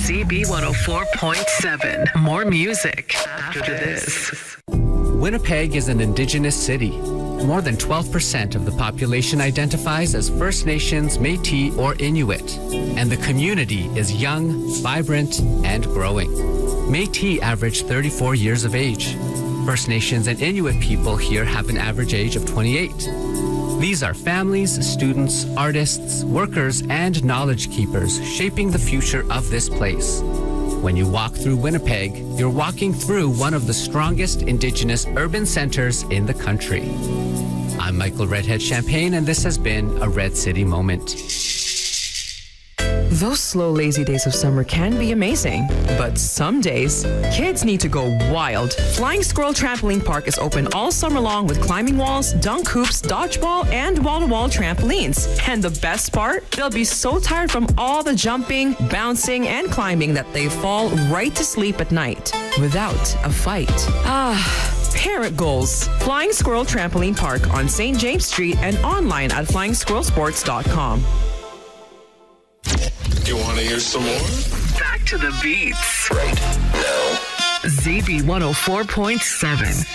ZB104.7. More music after this. Winnipeg is an Indigenous city. More than 12% of the population identifies as First Nations, Métis, or Inuit. And the community is young, vibrant, and growing. Métis average 34 years of age. First Nations and Inuit people here have an average age of 28. These are families, students, artists, workers, and knowledge keepers shaping the future of this place. When you walk through Winnipeg, you're walking through one of the strongest Indigenous urban centers in the country. I'm Michael Redhead Champagne, and this has been a Red City Moment. Those slow, lazy days of summer can be amazing, but some days, kids need to go wild. Flying Squirrel Trampoline Park is open all summer long with climbing walls, dunk hoops, dodgeball, and wall-to-wall trampolines. And the best part? They'll be so tired from all the jumping, bouncing, and climbing that they fall right to sleep at night without a fight. Parent goals. Flying Squirrel Trampoline Park on St. James Street and online at flying-squirrelsports.com. You want to hear some more? Back to the beats. Right now. ZB104.7.